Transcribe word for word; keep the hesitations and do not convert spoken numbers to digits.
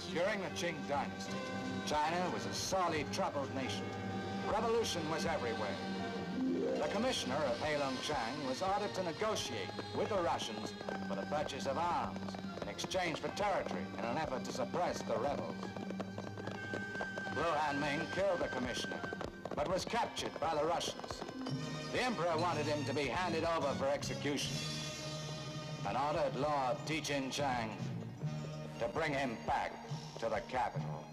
During the Qing dynasty, China was a sorely troubled nation. Revolution was everywhere. The commissioner of Heilong Chang was ordered to negotiate with the Russians for the purchase of arms in exchange for territory in an effort to suppress the rebels. Lu Hanming killed the commissioner, but was captured by the Russians. The emperor wanted him to be handed over for execution and ordered Lord Tijin Chang to bring him back to the capital.